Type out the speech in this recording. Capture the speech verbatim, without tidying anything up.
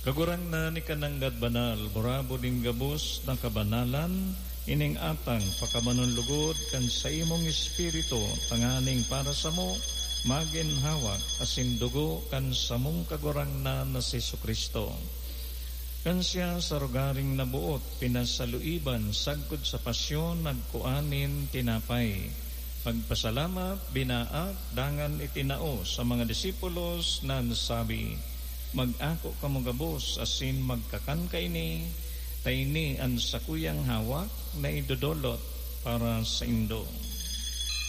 Kagurang na ni kananggad banal, borabo ding gabos na kabanalan, ining atang pakamanunlugod kan sa imong espiritu, tanganing para sa mo, maginhawak asin dugo kan sa mong kagurang na na si Jesucristo. Kan siya sa rugaring nabuot, pinasaluiban, sagkod sa pasyon, nagkuanin, tinapay. Pagpasalamat, binaat, dangan itinao sa mga disipulos na nasabi, mag-ako kamo gabos asin magkakan kaini, tayni ang sakuyang hawak na idodolot para sa indo.